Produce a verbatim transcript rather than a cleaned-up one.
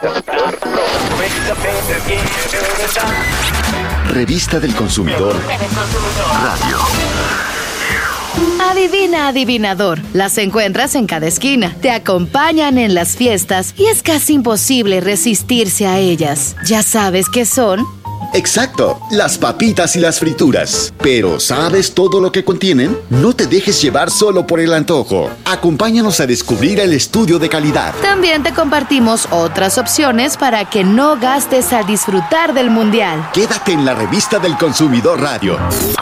Revista del Consumidor Radio. Adivina, adivinador. Las encuentras en cada esquina. Te acompañan en las fiestas y es casi imposible resistirse a ellas. ¿Ya sabes qué son? Exacto, las papitas y las frituras. Pero ¿sabes todo lo que contienen? No te dejes llevar solo por el antojo. Acompáñanos a descubrir el estudio de calidad. También te compartimos otras opciones para que no gastes al disfrutar del mundial. Quédate en la Revista del Consumidor Radio.